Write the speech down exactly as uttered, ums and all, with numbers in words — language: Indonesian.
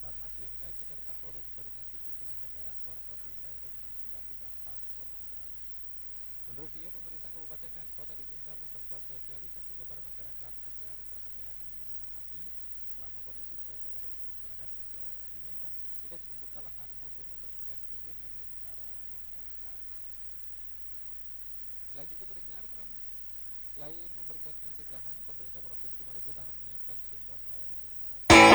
Basarnas, B M K G, serta Forum Koordinasi Pimpinan Daerah Forkopimda untuk mengantisipasi dampak kemarau. Menurut dia, pemerintah kabupaten dan kota diminta memperkuat sosialisasi kepada masyarakat agar berhati-hati menggunakan api selama kondisi cuaca kering. Masyarakat juga diminta tidak membuka lahan maupun membersihkan kebun dengan cara membakar. Selain itu, pendengar, selain memperkuat pencegahan, pemerintah Provinsi Maluku Utara menyiapkan sumber daya untuk